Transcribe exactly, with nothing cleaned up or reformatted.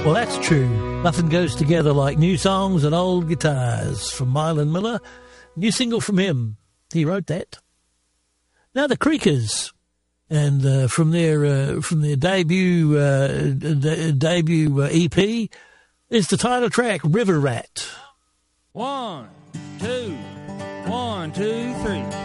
Well, that's true. Nothing goes together like new songs and old guitars. From Mylan Miller. New single from him. He wrote that. Now the Creakers. And uh, from their uh, from their debut uh, de- debut uh, E P is the title track, River Rat. One, two, one, two, three.